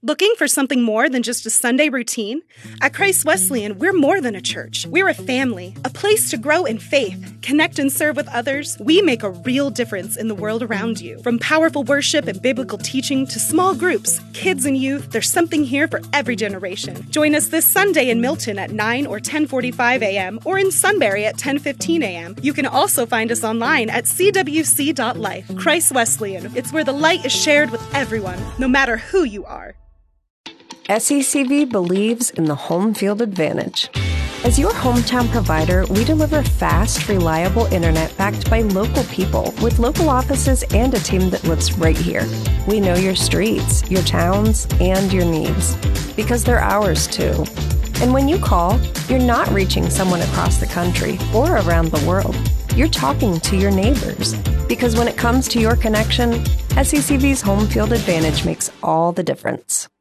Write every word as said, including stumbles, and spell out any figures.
Looking for something more than just a Sunday routine? At Christ Wesleyan, we're more than a church. We're a family, a place to grow in faith, connect and serve with others. We make a real difference in the world around you. From powerful worship and biblical teaching to small groups, kids and youth, there's something here for every generation. Join us this Sunday in Milton at nine or ten forty-five a.m. or in Sunbury at ten fifteen a.m. You can also find us online at c w c dot life. Christ Wesleyan, it's where the light is shared with everyone, no matter who you are. S E C V believes in the home field advantage. As your hometown provider, we deliver fast, reliable internet backed by local people with local offices and a team that lives right here. We know your streets, your towns, and your needs because they're ours too. And when you call, you're not reaching someone across the country or around the world. You're talking to your neighbors because when it comes to your connection, S E C V's home field advantage makes all the difference.